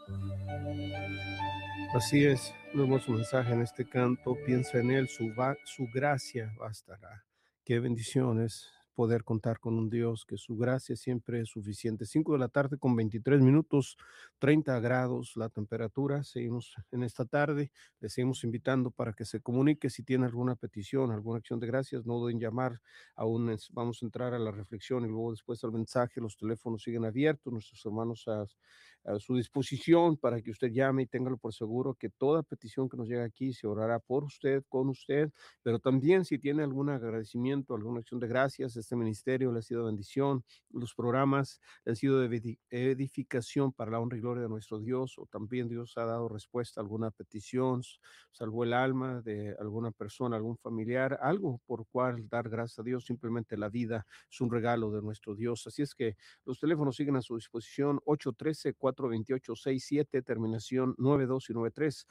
Así es, un hermoso mensaje en este canto. Piensa en Él, su gracia bastará. Qué bendición es poder contar con un Dios que su gracia siempre es suficiente. 5 de la tarde con 23 minutos, 30 grados la temperatura. Seguimos en esta tarde, le seguimos invitando para que se comunique si tiene alguna petición, alguna acción de gracias. No duden en llamar, vamos a entrar a la reflexión y luego después al mensaje. Los teléfonos siguen abiertos, nuestros hermanos a su disposición para que usted llame y téngalo por seguro que toda petición que nos llega aquí se orará por usted, con usted, pero también si tiene algún agradecimiento, alguna acción de gracias, este ministerio le ha sido bendición, los programas le han sido de edificación para la honra y gloria de nuestro Dios, o también Dios ha dado respuesta a alguna petición, salvó el alma de alguna persona, algún familiar, algo por cual dar gracias a Dios, simplemente la vida es un regalo de nuestro Dios. Así es que los teléfonos siguen a su disposición, 813-428-67, terminación 92 y 93,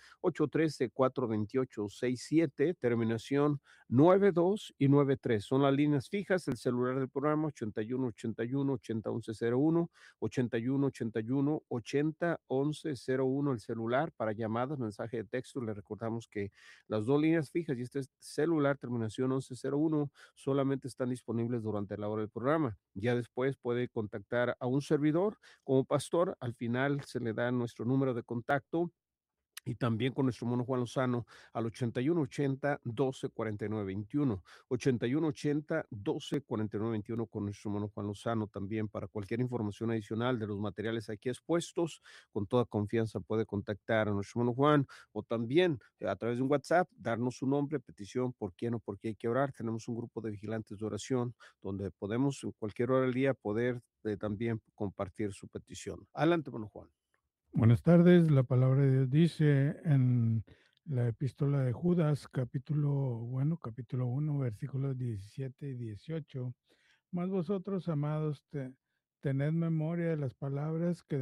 813-428-67, terminación 92 y 93. Son las líneas fijas, el celular del programa 8181-801101, 8181-801101, el celular para llamadas, mensaje de texto. Le recordamos que las dos líneas fijas y este celular, terminación 1101, solamente están disponibles durante la hora del programa. Ya después puede contactar a un servidor como pastor. Al final se le da nuestro número de contacto y también con nuestro hermano Juan Lozano al 8180-1249-21, 8180-1249-21 con nuestro hermano Juan Lozano. También para cualquier información adicional de los materiales aquí expuestos, con toda confianza puede contactar a nuestro hermano Juan, o también a través de un WhatsApp, darnos su nombre, petición, por quién o por qué hay que orar. Tenemos un grupo de vigilantes de oración donde podemos en cualquier hora del día poder también compartir su petición. Adelante, hermano Juan. Buenas tardes, la palabra de Dios dice en la epístola de Judas, capítulo 1, versículos 17 y 18, mas vosotros, amados, tened memoria de las palabras que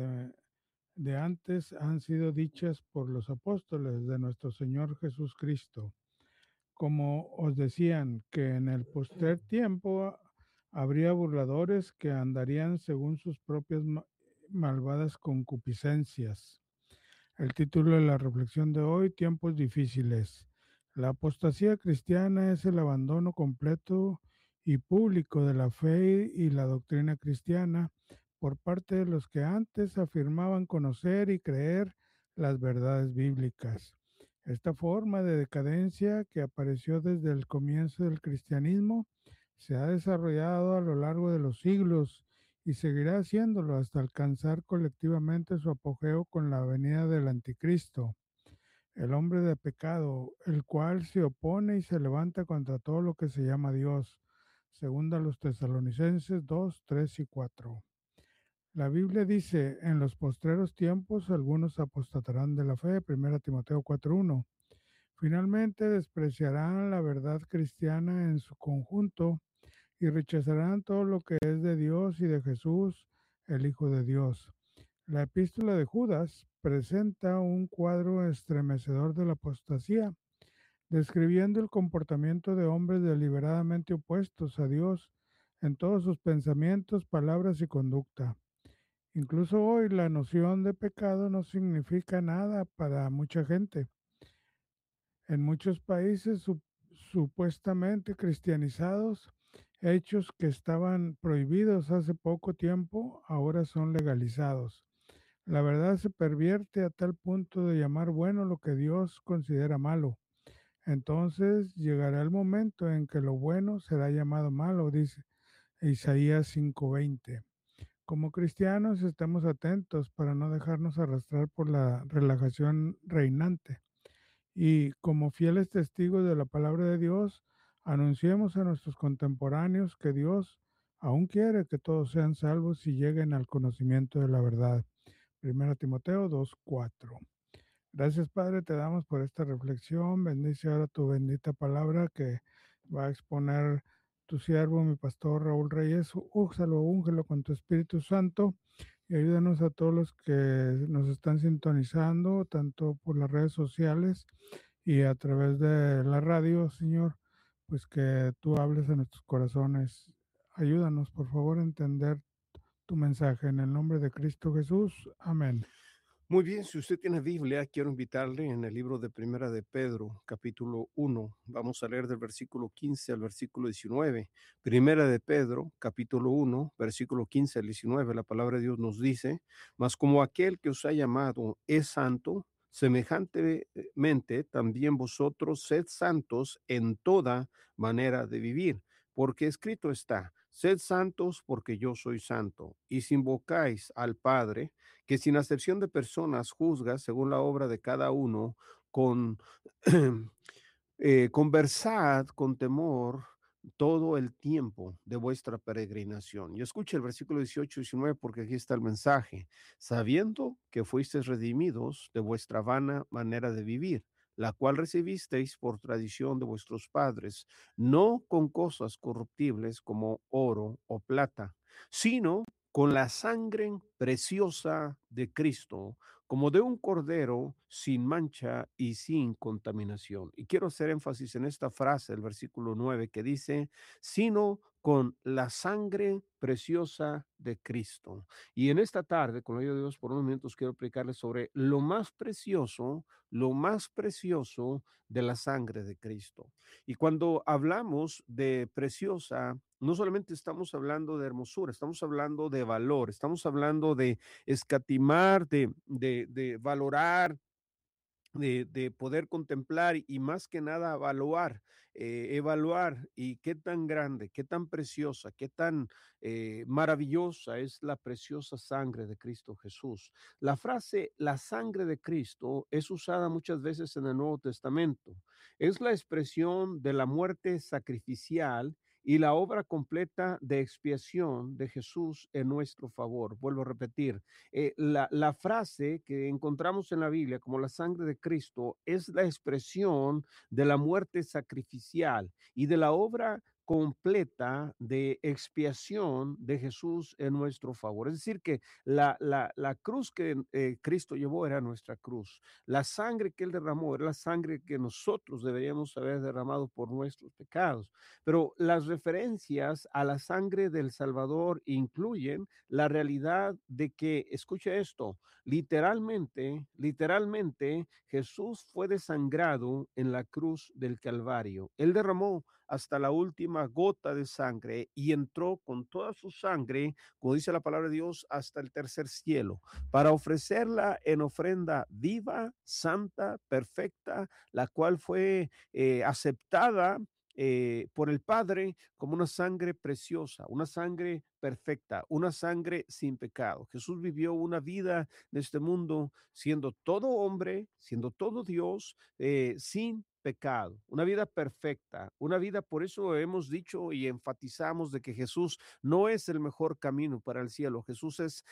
de antes han sido dichas por los apóstoles de nuestro Señor Jesucristo, como os decían que en el postrer tiempo habría burladores que andarían según sus propias malvadas concupiscencias. El título de la reflexión de hoy, tiempos difíciles. La apostasía cristiana es el abandono completo y público de la fe y la doctrina cristiana por parte de los que antes afirmaban conocer y creer las verdades bíblicas. Esta forma de decadencia que apareció desde el comienzo del cristianismo se ha desarrollado a lo largo de los siglos y seguirá haciéndolo hasta alcanzar colectivamente su apogeo con la venida del anticristo, el hombre de pecado, el cual se opone y se levanta contra todo lo que se llama Dios. Segunda a los Tesalonicenses 2, 3 y 4. La Biblia dice, en los postreros tiempos algunos apostatarán de la fe, 1 Timoteo 4:1. Finalmente despreciarán la verdad cristiana en su conjunto y rechazarán todo lo que es de Dios y de Jesús, el Hijo de Dios. La epístola de Judas presenta un cuadro estremecedor de la apostasía, describiendo el comportamiento de hombres deliberadamente opuestos a Dios en todos sus pensamientos, palabras y conducta. Incluso hoy la noción de pecado no significa nada para mucha gente. En muchos países supuestamente cristianizados, hechos que estaban prohibidos hace poco tiempo ahora son legalizados. La verdad se pervierte a tal punto de llamar bueno lo que Dios considera malo. Entonces llegará el momento en que lo bueno será llamado malo, dice Isaías 5:20. Como cristianos estemos atentos para no dejarnos arrastrar por la relajación reinante y como fieles testigos de la palabra de Dios, anunciemos a nuestros contemporáneos que Dios aún quiere que todos sean salvos y lleguen al conocimiento de la verdad. 1 Timoteo 2:4. Gracias, Padre, te damos por esta reflexión. Bendice ahora tu bendita palabra que va a exponer tu siervo, mi pastor Raúl Reyes. Úsalo, úngelo con tu Espíritu Santo y ayúdanos a todos los que nos están sintonizando, tanto por las redes sociales y a través de la radio, Señor, pues que tú hables a nuestros corazones. Ayúdanos, por favor, a entender tu mensaje. En el nombre de Cristo Jesús. Amén. Muy bien, si usted tiene Biblia, quiero invitarle en el libro de Primera de Pedro, capítulo 1. Vamos a leer del versículo 15 al versículo 19. Primera de Pedro, capítulo 1, versículo 15 al 19. La palabra de Dios nos dice, mas como aquel que os ha llamado es santo, semejantemente también vosotros sed santos en toda manera de vivir, porque escrito está, sed santos porque yo soy santo. Y si invocáis al Padre, que sin acepción de personas juzga según la obra de cada uno, con conversad con temor todo el tiempo de vuestra peregrinación. Y escuche el versículo 18 y 19 porque aquí está el mensaje. Sabiendo que fuisteis redimidos de vuestra vana manera de vivir, la cual recibisteis por tradición de vuestros padres, no con cosas corruptibles como oro o plata, sino con la sangre preciosa de Cristo, como de un cordero sin mancha y sin contaminación. Y quiero hacer énfasis en esta frase, el versículo 9, que dice, sino con la sangre preciosa de Cristo. Y en esta tarde, con la ayuda de Dios, por unos minutos quiero explicarles sobre lo más precioso de la sangre de Cristo. Y cuando hablamos de preciosa, no solamente estamos hablando de hermosura, estamos hablando de valor, estamos hablando de escatimar, de valorar, de poder contemplar y más que nada evaluar, evaluar y qué tan grande, qué tan preciosa, qué tan maravillosa es la preciosa sangre de Cristo Jesús. La frase la sangre de Cristo es usada muchas veces en el Nuevo Testamento. Es la expresión de la muerte sacrificial y la obra completa de expiación de Jesús en nuestro favor. Vuelvo a repetir, la frase que encontramos en la Biblia como la sangre de Cristo es la expresión de la muerte sacrificial y de la obra completa de expiación de Jesús en nuestro favor. Es decir, que la cruz que Cristo llevó era nuestra cruz. La sangre que Él derramó era la sangre que nosotros deberíamos haber derramado por nuestros pecados. Pero las referencias a la sangre del Salvador incluyen la realidad de que, escuche esto, literalmente Jesús fue desangrado en la cruz del Calvario. Él derramó hasta la última gota de sangre y entró con toda su sangre, como dice la palabra de Dios, hasta el tercer cielo, para ofrecerla en ofrenda viva, santa, perfecta, la cual fue aceptada por el Padre como una sangre preciosa, una sangre perfecta, una sangre sin pecado. Jesús vivió una vida en este mundo siendo todo hombre, siendo todo Dios, sin pecado, una vida perfecta, una vida, por eso hemos dicho y enfatizamos de que Jesús no es el mejor camino para el cielo, Jesús es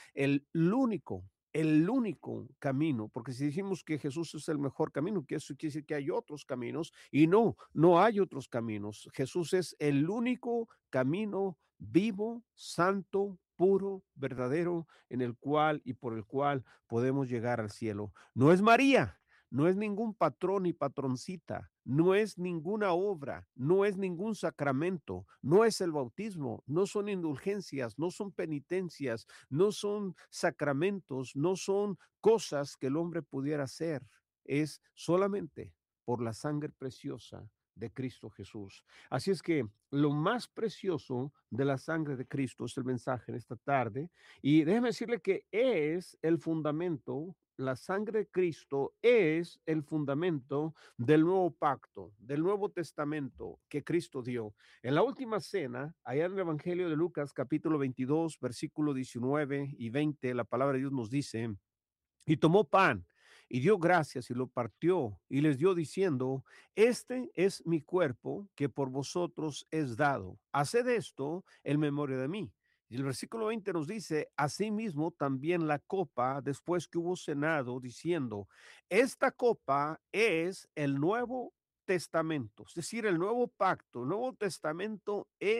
el único camino, porque si decimos que Jesús es el mejor camino, que eso quiere decir que hay otros caminos, y no, no hay otros caminos. Jesús es el único camino vivo, santo, puro, verdadero, en el cual y por el cual podemos llegar al cielo. No es María, no es ningún patrón y patroncita, no es ninguna obra, no es ningún sacramento, no es el bautismo, no son indulgencias, no son penitencias, no son sacramentos, no son cosas que el hombre pudiera hacer. Es solamente por la sangre preciosa de Cristo Jesús. Así es que lo más precioso de la sangre de Cristo es el mensaje en esta tarde. Y déjeme decirle que es el fundamento, la sangre de Cristo es el fundamento del nuevo pacto, del Nuevo Testamento que Cristo dio. En la última cena, allá en el Evangelio de Lucas, capítulo 22, versículo 19 y 20, la palabra de Dios nos dice, y tomó pan y dio gracias y lo partió y les dio diciendo, este es mi cuerpo que por vosotros es dado. Haced esto en memoria de mí. Y el versículo 20 nos dice, asimismo también la copa después que hubo cenado, diciendo, esta copa es el nuevo testamento, es decir, el nuevo pacto, el nuevo testamento en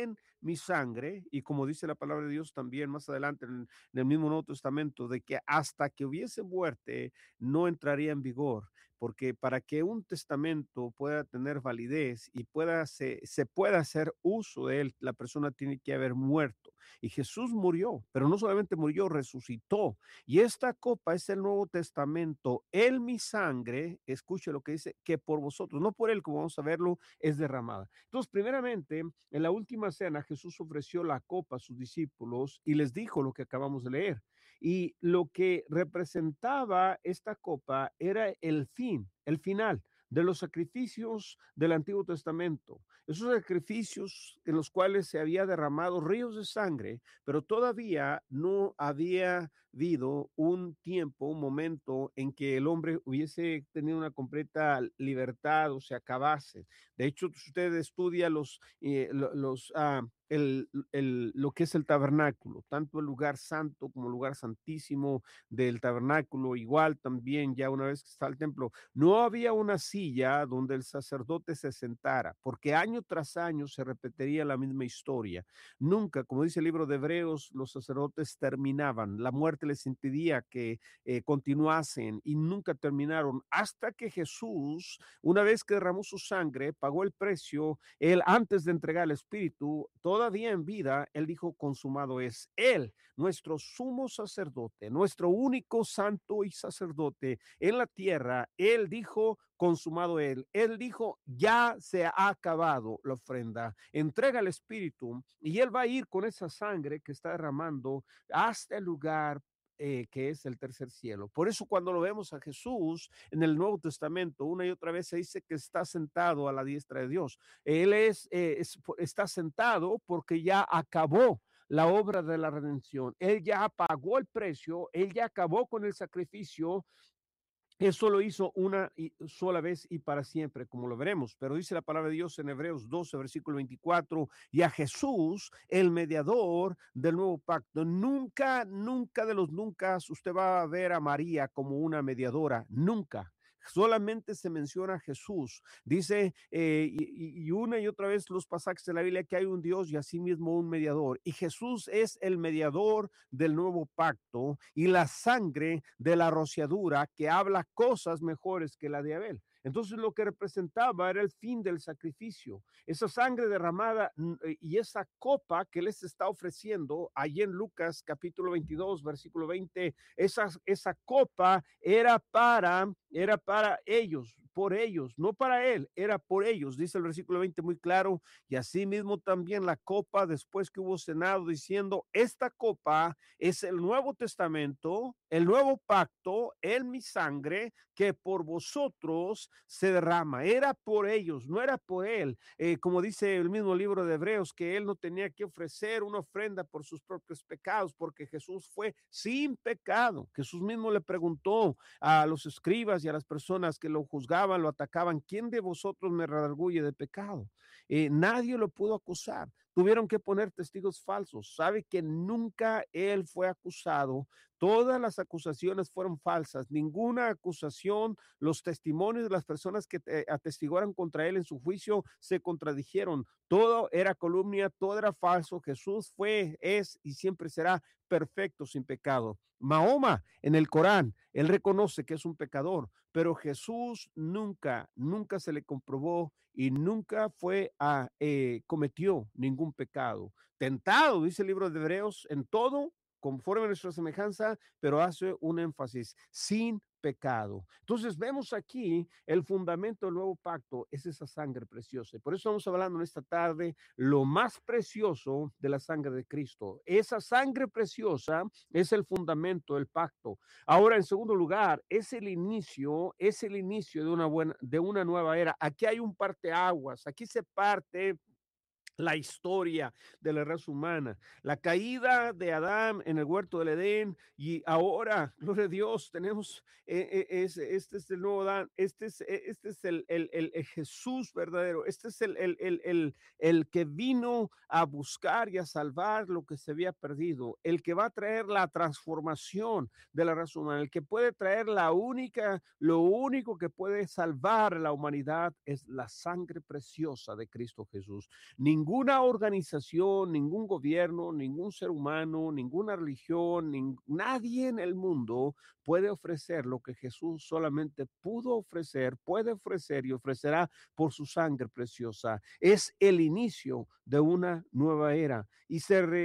mi sangre, y como dice la palabra de Dios también más adelante en el mismo Nuevo Testamento, de que hasta que hubiese muerte no entraría en vigor, porque para que un testamento pueda tener validez y se pueda hacer uso de él, la persona tiene que haber muerto. Y Jesús murió, pero no solamente murió, resucitó. Y esta copa es el Nuevo Testamento. En mi sangre, escuche lo que dice, que por vosotros, no por él, como vamos a verlo, es derramada. Entonces, primeramente, en la última cena, Jesús ofreció la copa a sus discípulos y les dijo lo que acabamos de leer. Y lo que representaba esta copa era el fin, el final de los sacrificios del Antiguo Testamento. Esos sacrificios en los cuales se había derramado ríos de sangre, pero todavía no había habido un tiempo, un momento en que el hombre hubiese tenido una completa libertad o se acabase. De hecho, si usted estudia lo que es el tabernáculo, tanto el lugar santo como el lugar santísimo del tabernáculo, igual también ya una vez que está el templo, no había una silla donde el sacerdote se sentara, porque año tras año se repetiría la misma historia. Nunca, como dice el libro de Hebreos, los sacerdotes terminaban, la muerte les impedía que continuasen y nunca terminaron hasta que Jesús, una vez que derramó su sangre, pagó el precio. Él, antes de entregar el Espíritu, todavía en vida, él dijo, consumado es. Él, nuestro sumo sacerdote, nuestro único santo y sacerdote en la tierra, él dijo, consumado él. Él dijo, ya se ha acabado la ofrenda. Entrega el Espíritu y él va a ir con esa sangre que está derramando hasta el lugar que es el tercer cielo. Por eso cuando lo vemos a Jesús en el Nuevo Testamento, una y otra vez se dice que está sentado a la diestra de Dios. Él está sentado porque ya acabó la obra de la redención. Él ya pagó el precio, él ya acabó con el sacrificio. Eso lo hizo una y sola vez y para siempre, como lo veremos. Pero dice la palabra de Dios en Hebreos 12, versículo 24, y a Jesús, el mediador del nuevo pacto. Nunca, nunca de los nunca usted va a ver a María como una mediadora. Nunca. Solamente se menciona a Jesús. Dice, y una y otra vez los pasajes de la Biblia que hay un Dios y asimismo un mediador. Y Jesús es el mediador del nuevo pacto y la sangre de la rociadura que habla cosas mejores que la de Abel. Entonces lo que representaba era el fin del sacrificio. Esa sangre derramada y esa copa que les está ofreciendo allí en Lucas capítulo 22, versículo 20, esa copa era para ellos, por ellos, no para él, era por ellos, dice el versículo 20 muy claro, y así mismo también la copa después que hubo cenado diciendo, esta copa es el Nuevo Testamento, el nuevo pacto, en mi sangre que por vosotros se derrama. Era por ellos, no era por él. Como dice el mismo libro de Hebreos, que él no tenía que ofrecer una ofrenda por sus propios pecados, porque Jesús fue sin pecado. Jesús mismo le preguntó a los escribas y a las personas que lo juzgaban, lo atacaban, ¿quién de vosotros me redarguye de pecado? Nadie lo pudo acusar. Tuvieron que poner testigos falsos. Sabe que nunca él fue acusado. Todas las acusaciones fueron falsas. Ninguna acusación, los testimonios de las personas que atestiguaron contra él en su juicio se contradijeron. Todo era calumnia, todo era falso. Jesús fue, es y siempre será perfecto sin pecado. Mahoma en el Corán, él reconoce que es un pecador, pero Jesús nunca, nunca se le comprobó y nunca cometió ningún pecado. Tentado, dice el libro de Hebreos, en todo, conforme a nuestra semejanza, pero hace un énfasis, sin pecado. Entonces vemos aquí el fundamento del nuevo pacto es esa sangre preciosa. Por eso estamos hablando en esta tarde lo más precioso de la sangre de Cristo. Esa sangre preciosa es el fundamento del pacto. Ahora, en segundo lugar, es el inicio de una nueva era. Aquí hay un parteaguas, aquí se parte la historia de la raza humana, la caída de Adán en el huerto del Edén y ahora, gloria a Dios, tenemos, este es el nuevo Adán, este es el Jesús verdadero, este es el que vino a buscar y a salvar lo que se había perdido, el que va a traer la transformación de la raza humana, el que puede traer lo único que puede salvar a la humanidad es la sangre preciosa de Cristo Jesús. ninguna organización, ningún gobierno, ningún ser humano, ninguna religión, nadie en el mundo puede ofrecer lo que Jesús solamente pudo ofrecer, puede ofrecer y ofrecerá por su sangre preciosa. Es el inicio de una nueva era y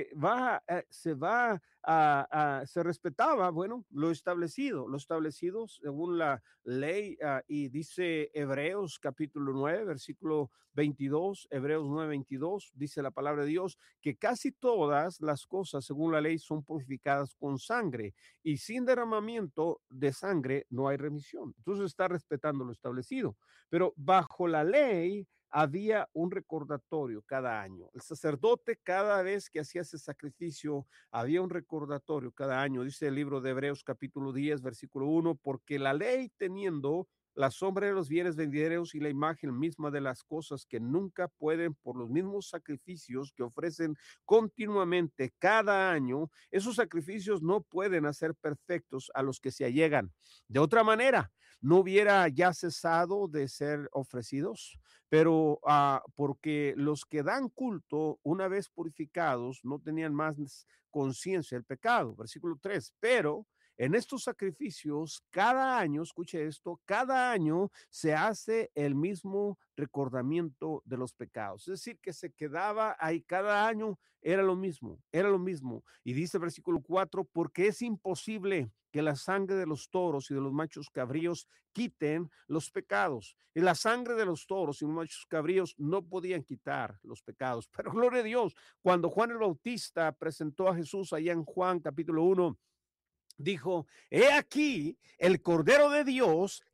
se respetaba, bueno, lo establecido según la ley, y dice Hebreos capítulo 9, versículo 22, Hebreos 9, 22, dice la palabra de Dios que casi todas las cosas según la ley son purificadas con sangre y sin derramamiento de sangre no hay remisión. Entonces está respetando lo establecido, pero bajo la ley había un recordatorio cada año. El sacerdote cada vez que hacía ese sacrificio había un recordatorio cada año. Dice el libro de Hebreos capítulo 10, versículo 1, porque la ley teniendo la sombra de los bienes venideros y la imagen misma de las cosas que nunca pueden por los mismos sacrificios que ofrecen continuamente cada año, esos sacrificios no pueden hacer perfectos a los que se allegan. De otra manera, no hubiera ya cesado de ser ofrecidos, pero porque los que dan culto, una vez purificados, no tenían más conciencia del pecado. Versículo 3, pero en estos sacrificios, cada año, escuche esto, cada año se hace el mismo recordamiento de los pecados. Es decir, que se quedaba ahí cada año, era lo mismo, era lo mismo. Y dice el versículo 4, porque es imposible que la sangre de los toros y de los machos cabríos quiten los pecados. Y la sangre de los toros y los machos cabríos no podían quitar los pecados. Pero gloria a Dios, cuando Juan el Bautista presentó a Jesús allá en Juan capítulo 1, dijo, he aquí el Cordero de Dios